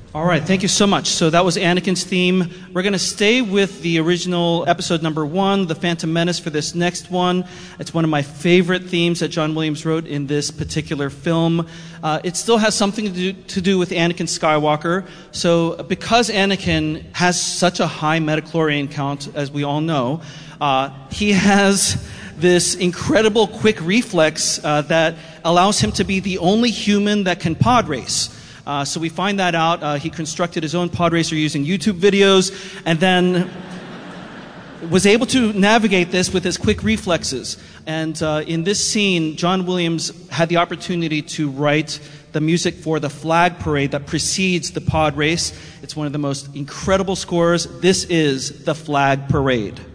All right, thank you so much. So that was Anakin's theme. We're going to stay with the original episode number 1, The Phantom Menace, for this next one. It's one of my favorite themes that John Williams wrote in this particular film. It still has something to do with Anakin Skywalker. So because Anakin has such a high metachlorian count, as we all know, he has this incredible quick reflex that allows him to be the only human that can pod race. So we find that out. He constructed his own pod racer using YouTube videos and then was able to navigate this with his quick reflexes. And in this scene, John Williams had the opportunity to write the music for the flag parade that precedes the pod race. It's one of the most incredible scores. This is the Flag Parade.